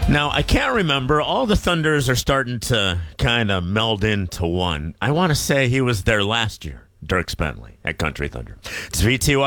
Now, I can't remember. All the Thunders are starting to kind of meld into one. I want to say he was there last year, Dirk Bentley at Country Thunder. It's VTY.